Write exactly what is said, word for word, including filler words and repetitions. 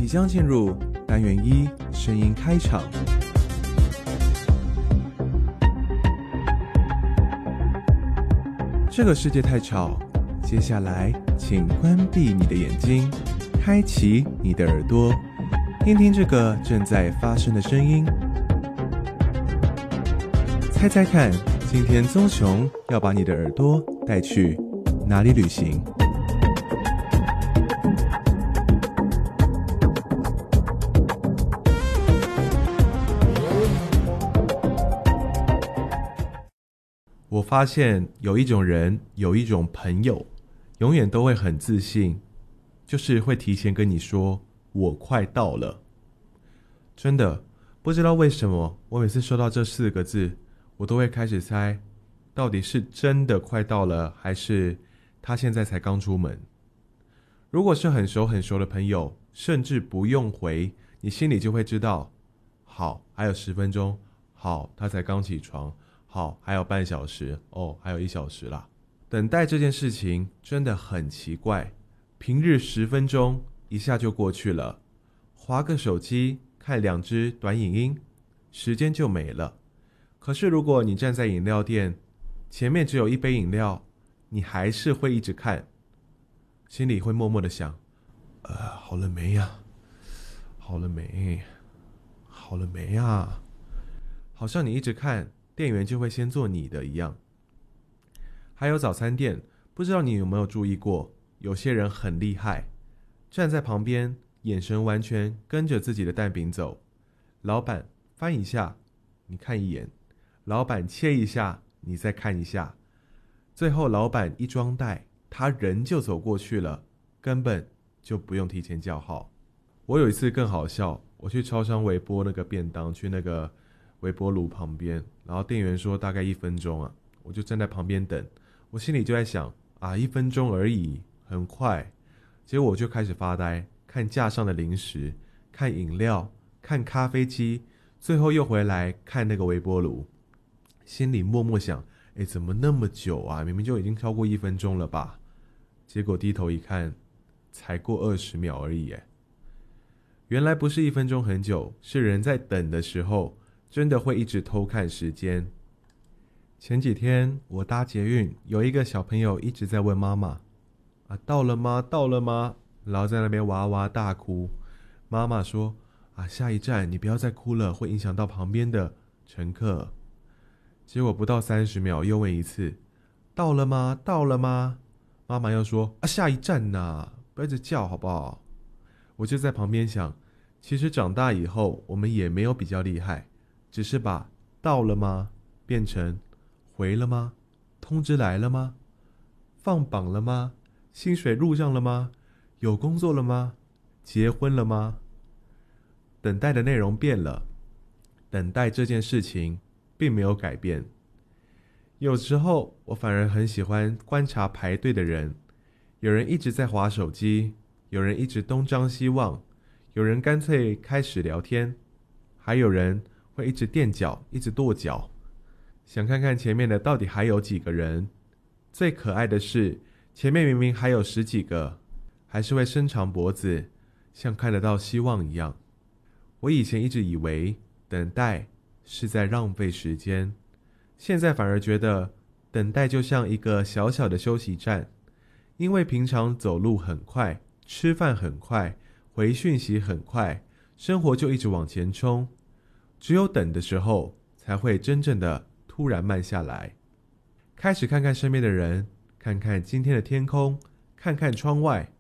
即将进入单元一声音开场。这个世界太吵，接下来请关闭你的眼睛，开启你的耳朵，听听这个正在发生的声音。猜猜看，今天棕熊要把你的耳朵带去哪里旅行？我发现有一种人，有一种朋友，永远都会很自信，就是会提前跟你说我快到了。真的不知道为什么，我每次收到这四个字，我都会开始猜，到底是真的快到了，还是他现在才刚出门。如果是很熟很熟的朋友，甚至不用回，你心里就会知道，好，还有十分钟，好，他才刚起床，好，还有半小时，哦，还有一小时啦。等待这件事情真的很奇怪，平日十分钟一下就过去了，滑个手机，看两支短影音，时间就没了。可是如果你站在饮料店，前面只有一杯饮料，你还是会一直看，心里会默默的想，呃，好了没呀？好了没？好了没呀？好像你一直看，店员就会先做你的一样。还有早餐店，不知道你有没有注意过，有些人很厉害，站在旁边，眼神完全跟着自己的蛋饼走。老板翻一下，你看一眼；老板切一下，你再看一下。最后老板一装袋，他人就走过去了，根本就不用提前叫号。我有一次更好笑，我去超商微波那个便当，去那个微波炉旁边，然后店员说大概一分钟啊，我就站在旁边等，我心里就在想啊，一分钟而已，很快。结果我就开始发呆，看架上的零食，看饮料，看咖啡机，最后又回来看那个微波炉，心里默默想，诶，怎么那么久啊？明明就已经超过一分钟了吧？结果低头一看，才过二十秒而已。诶，原来不是一分钟很久，是人在等的时候真的会一直偷看时间。前几天我搭捷运，有一个小朋友一直在问妈妈啊，到了吗？到了吗？然后在那边哇哇大哭。妈妈说啊，下一站你不要再哭了，会影响到旁边的乘客。结果不到三十秒又问一次，到了吗？到了吗？妈妈又说啊，下一站啊，不要一直叫好不好？我就在旁边想，其实长大以后我们也没有比较厉害，只是把到了吗变成回了吗？通知来了吗？放榜了吗？薪水入账了吗？有工作了吗？结婚了吗？等待的内容变了，等待这件事情并没有改变。有时候我反而很喜欢观察排队的人，有人一直在滑手机，有人一直东张西望，有人干脆开始聊天，还有人会一直垫脚，一直跺脚，想看看前面的到底还有几个人。最可爱的是，前面明明还有十几个，还是会伸长脖子，像看得到希望一样。我以前一直以为等待是在浪费时间，现在反而觉得等待就像一个小小的休息站，因为平常走路很快，吃饭很快，回讯息很快，生活就一直往前冲，只有等的时候才会真正的突然慢下来，开始看看身边的人，看看今天的天空，看看窗外，